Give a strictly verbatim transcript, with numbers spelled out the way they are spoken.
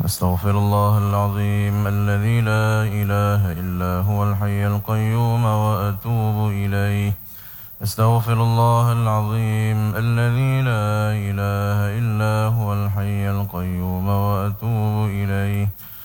أستغفر الله العظيم الذي لا إله إلا هو الحي القيوم وأتوب إليه. أستغفر الله العظيم الذي لا إله إلا هو الحي القيوم وأتوب إليه.